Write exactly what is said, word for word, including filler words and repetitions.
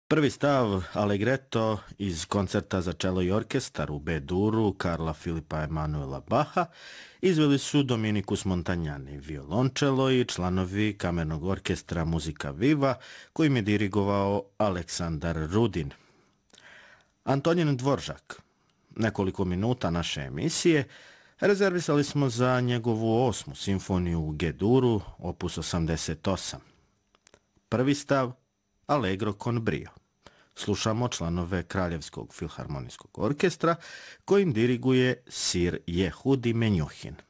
Prvi stav Allegretto iz koncerta za čelo i orkestar u B-duru Karla Filipa Emanuela Baha izveli su Dominikus Montagnani, violončelo i članovi kamernog orkestra Muzika Viva, kojim je dirigovao Aleksandar Rudin. Antonin Dvoržak. Nekoliko minuta naše emisije rezervisali smo za njegovu osmu simfoniju u G-duru, opus osamdeset osam. Prvi stav Allegro con brio. Slušamo članove Kraljevskog filharmonijskog orkestra kojim diriguje Sir Jehudi Menjuhin.